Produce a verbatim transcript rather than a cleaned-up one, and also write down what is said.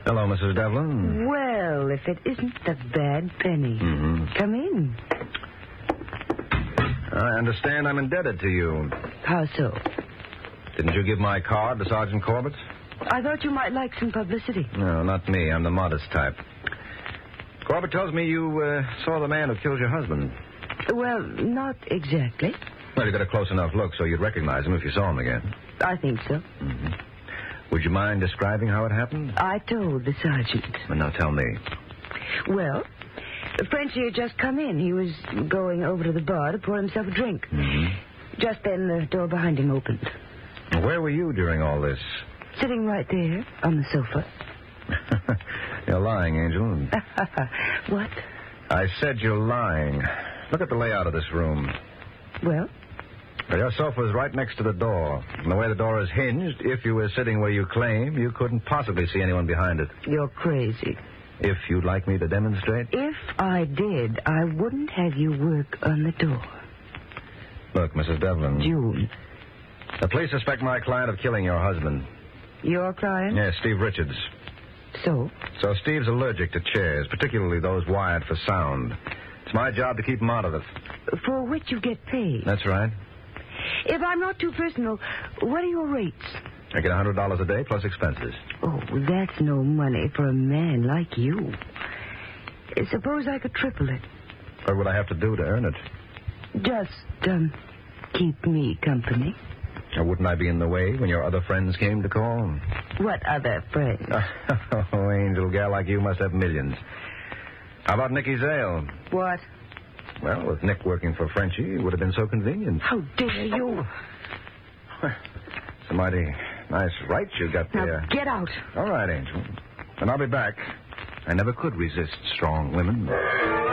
Hello, Missus Devlin. Well, if it isn't the Bad Penny. Mm-hmm. Come in. I understand I'm indebted to you. How so? Didn't you give my card to Sergeant Corbett? I thought you might like some publicity. No, not me. I'm the modest type. Corbett tells me you uh, saw the man who killed your husband. Well, not exactly. Well, you got a close enough look so you'd recognize him if you saw him again. I think so. Mm-hmm. Would you mind describing how it happened? I told the sergeant. Well, now tell me. Well, Frenchie had just come in. He was going over to the bar to pour himself a drink. Mm-hmm. Just then the door behind him opened. Where were you during all this? Sitting right there on the sofa. You're lying, Angel. What? I said you're lying. Look at the layout of this room. Well? Well, your sofa is right next to the door. And the way the door is hinged, if you were sitting where you claim, you couldn't possibly see anyone behind it. You're crazy. If you'd like me to demonstrate? If I did, I wouldn't have you work on the door. Look, Missus Devlin. June. The police suspect my client of killing your husband. Your client? Yes, Steve Richards. So? So Steve's allergic to chairs, particularly those wired for sound. It's my job to keep him out of it. For which you get paid. That's right. If I'm not too personal, what are your rates? I get one hundred dollars a day plus expenses. Oh, that's no money for a man like you. Suppose I could triple it. What would I have to do to earn it? Just, um, keep me company. Or wouldn't I be in the way when your other friends came to call? What other friends? Oh, Angel, a gal like you must have millions. How about Nicky Zale? What? Well, with Nick working for Frenchie, it would have been so convenient. How dare you? It's a mighty nice right you got Now, there. get out. All right, Angel. And I'll be back. I never could resist strong women.